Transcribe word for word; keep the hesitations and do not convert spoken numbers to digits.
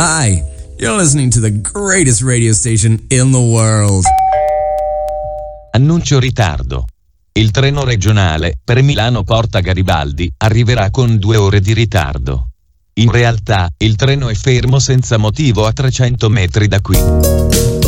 Hi, you're listening to the greatest radio station in the world. Annuncio ritardo. Il treno regionale per Milano Porta Garibaldi arriverà con due ore di ritardo. In realtà, il treno è fermo senza motivo a trecento metri da qui.